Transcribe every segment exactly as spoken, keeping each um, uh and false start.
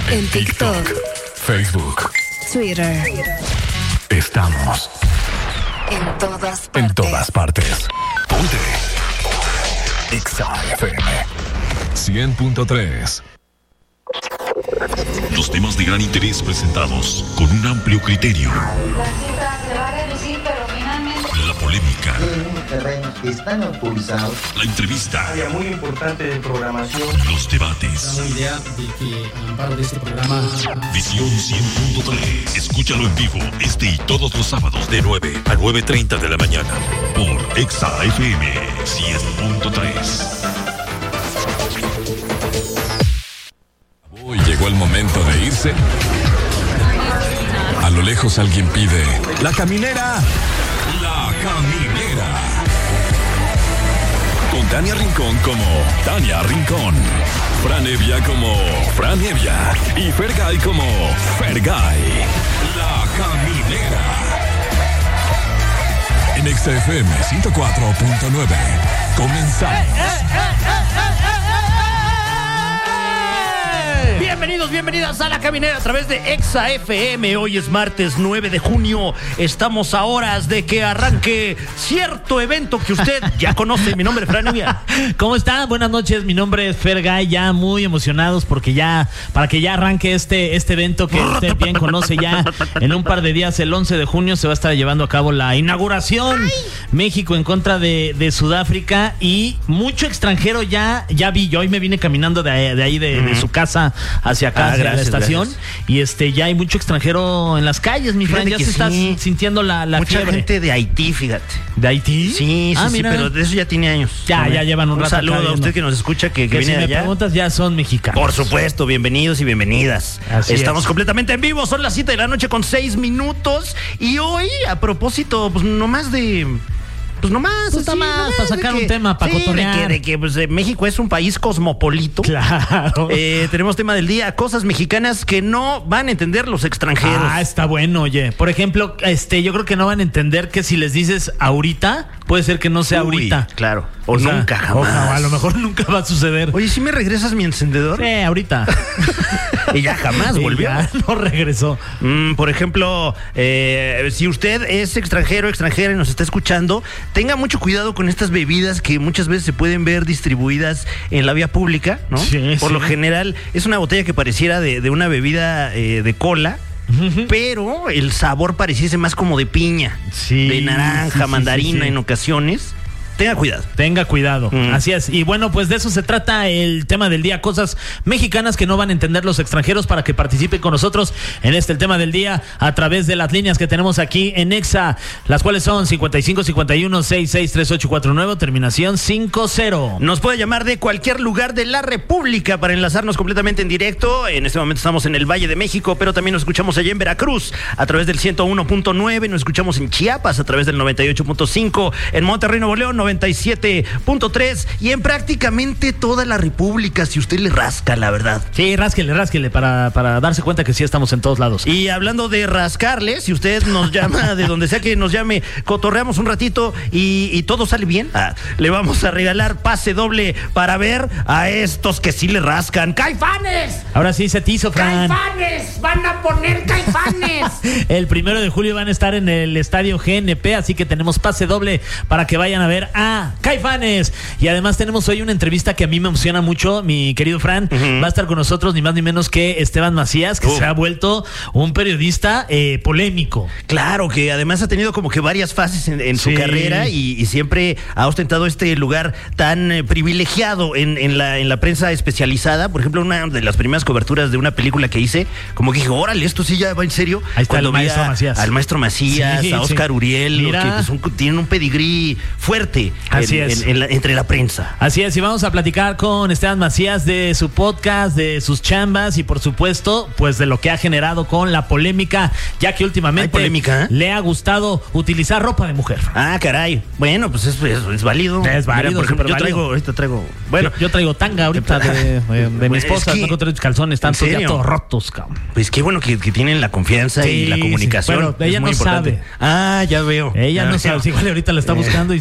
En TikTok, Facebook, Twitter. Estamos En todas partes. en todas partes. Ponte Exa F M cien punto tres. Los temas de gran interés presentados con un amplio criterio. La cifra se va a reducir, pero finalmente... La polémica. terrenos que están autorizados. La entrevista. Área muy importante de programación. Los debates. Una idea de que al amparo de este programa... Visión cien punto tres. Escúchalo en vivo este y todos los sábados de nueve a nueve treinta de la mañana por Exa F M cien punto tres. Hoy llegó el momento de irse. A lo lejos alguien pide: ¡La caminera! ¡La caminera! Con Tania Rincón como Tania Rincón, Fran Evia como Fran Evia y Fergay como Fergay. La caminera. En Exa F M ciento cuatro punto nueve. Comenzamos. Bienvenidos, bienvenidas a La Caminera a través de Exa F M. Hoy es martes nueve de junio. Estamos a horas de que arranque cierto evento que usted ya conoce. Mi nombre es Fran Evia. ¿Cómo está? Buenas noches, mi nombre es Fergay. Ya muy emocionados porque ya, para que ya arranque este, este evento que usted bien conoce. Ya en un par de días, el once de junio, se va a estar llevando a cabo la inauguración. ¡Ay! México en contra de, de Sudáfrica. Y mucho extranjero ya, ya vi. Yo hoy me vine caminando de, de ahí, de, de su casa hacia acá, Ah, hacia gracias, la estación. gracias. Y este ya hay mucho extranjero en las calles, mi Fran. Fíjate Ya que se está sí. sintiendo la, la Mucha fiebre. gente de Haití, fíjate. ¿De Haití? Sí, sí, Ah, sí, mira. pero de eso ya tiene años. Ya, ya llevan un Un rato acá saludo a viendo. usted que nos escucha, que, que Que viene si de me allá. preguntas, ya son mexicanos. Por supuesto, bienvenidos y bienvenidas. Así Estamos es. completamente en vivo, son las siete de la noche con seis minutos. Y hoy, a propósito, pues nomás de... Pues nomás, Pues así, nomás, nomás para de sacar que- un tema, para sí, cotorrear. de que, de que pues, eh, México es un país cosmopolito. Claro. Eh, tenemos tema del día, cosas mexicanas que no van a entender los extranjeros. Ah, está bueno, oye. Por ejemplo, este, yo creo que no van a entender que si les dices ahorita, puede ser que no sea Uy, ahorita. claro. O, sea, nunca, jamás. o ja- a lo mejor nunca va a suceder. Oye, ¿sí me regresas mi encendedor? Sí, ahorita. Y ya jamás Y volvió. ya no regresó. Mm, por ejemplo, eh, si usted es extranjero, extranjera y nos está escuchando, tenga mucho cuidado con estas bebidas que muchas veces se pueden ver distribuidas en la vía pública, ¿no? Sí, por sí. lo general es una botella que pareciera de, de una bebida eh, de cola. Pero el sabor pareciese más como de piña, Sí, de naranja, sí, sí, mandarina sí, sí. en ocasiones. Tenga cuidado. Tenga cuidado, Mm. así es. Y bueno, pues de eso se trata el tema del día, cosas mexicanas que no van a entender los extranjeros, para que participen con nosotros en este el tema del día a través de las líneas que tenemos aquí en Exa, las cuales son cincuenta y cinco cincuenta y uno sesenta y seis treinta y ocho cuarenta y nueve, terminación cincuenta. Nos puede llamar de cualquier lugar de la República para enlazarnos completamente en directo. En este momento estamos en el Valle de México, pero también nos escuchamos allá en Veracruz a través del ciento uno punto nueve. Nos escuchamos en Chiapas a través del noventa y ocho punto cinco. En Monterrey, Nuevo León, noventa y siete punto tres. Y en prácticamente toda la República, si usted le rasca, la verdad. Sí, rásquele, rásquele para, para darse cuenta que sí estamos en todos lados. Y hablando de rascarle, si usted nos llama de donde sea que nos llame, cotorreamos un ratito y, y todo sale bien, ah, le vamos a regalar pase doble para ver a estos que sí le rascan. ¡Caifanes! Ahora sí se te hizo, Fran. ¡Caifanes! ¡Van a poner Caifanes! El primero de julio van a estar en el estadio G N P, así que tenemos pase doble para que vayan a ver a Caifanes. Y además tenemos hoy una entrevista que a mí me emociona mucho, mi querido Fran. Uh-huh. Va a estar con nosotros ni más ni menos que Esteban Macías, que Uh. se ha vuelto un periodista eh, polémico. Claro, que además ha tenido como que varias fases en, en su Sí. carrera y, y siempre ha ostentado este lugar tan eh, privilegiado en, en, la, en la prensa especializada. Por ejemplo, una de las primeras coberturas de una película que hice, como que dije, órale, esto sí ya va en serio. Ahí está Cuando el vi maestro a- Macías. Al maestro Macías, Sí, a Oscar sí. Uriel, Mira. que son- tienen un pedigrí fuerte Así en- es. en- en la- entre la prensa. Así es, y vamos a platicar con Esteban Macías de su podcast, de sus chambas y por supuesto, pues de lo que ha generado con la polémica, ya que últimamente ¿Hay polémica? le ha gustado utilizar ropa de mujer. Ah, caray. Bueno, pues es, es, es válido. Es válido, Mira, por ejemplo, yo superválido. traigo, ahorita traigo, bueno, yo, yo traigo tanga ahorita de, de- de mi Bueno, esposa, es que- no encontré calzones, están ¿en todos ya serio? todos rotos, cabrón. pues qué bueno que, que tienen la confianza y Sí, la sí. comunicación. Bueno, Es ella muy no importante. sabe. Ah, ya veo. Ella Ya no veo. sabe, igual ahorita la está Eh. buscando y dice, ¿dónde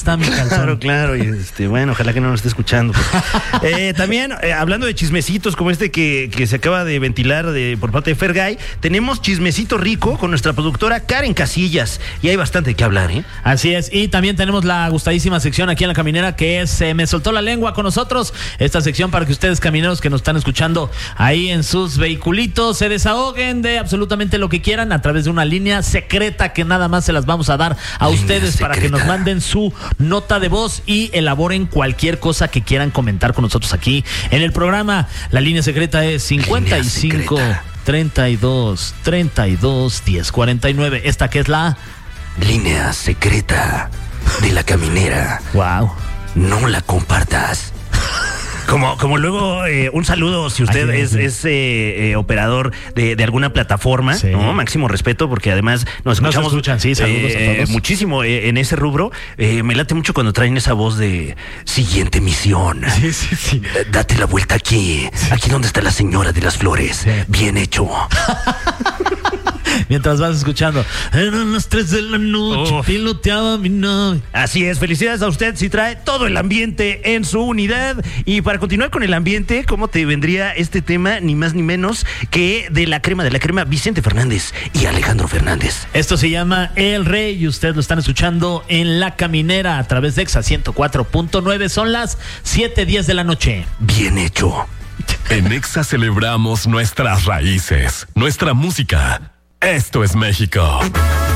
está mi calzón? Claro, claro. Y este, bueno, ojalá que no nos esté escuchando. Pues. Eh, también, eh, hablando de chismecitos como este que, que se acaba de ventilar de, por parte de Fergay, tenemos chismecito rico con nuestra productora Karen Casillas. Y hay bastante que hablar, ¿eh? Así es. Y también tenemos la gustadísima sección aquí en La Caminera, que es eh, Me Soltó la Lengua con nosotros. Esta sección para que ustedes, camineros que nos están escuchando ahí en sus vehiculitos, se desahoguen de absolutamente lo que quieran a través de una línea secreta que nada más se las vamos a dar a Línea ustedes secreta. para que nos manden su nota de voz y elaboren cualquier cosa que quieran comentar con nosotros aquí en el programa. La línea secreta es cincuenta y cinco, treinta y dos, treinta y dos, diez, cuarenta y nueve. Esta que es la Línea secreta de La Caminera. Wow. No la compartas. Como, como luego, eh, un saludo si usted Así es, es, es eh, eh, operador de, de alguna plataforma, Sí. ¿no? Máximo respeto, porque además nos Nos escuchamos escuchan, sí, saludos a eh, todos. muchísimo eh, en ese rubro. Eh, me late mucho cuando traen esa voz de siguiente misión. Sí, sí, sí. Eh, Date la vuelta aquí, aquí donde está la señora de las flores. Sí. Bien hecho. Mientras vas escuchando, eran las tres de la noche, Uf. piloteaba mi nave. Así es, felicidades a usted si trae todo el ambiente en su unidad. Y para continuar con el ambiente, ¿cómo te vendría este tema? Ni más ni menos que de la crema, de la crema Vicente Fernández y Alejandro Fernández. Esto se llama El Rey y ustedes lo están escuchando en La Caminera a través de Exa ciento cuatro punto nueve. Son las siete diez de la noche. Bien hecho. En Exa celebramos nuestras raíces, nuestra música. Esto es México.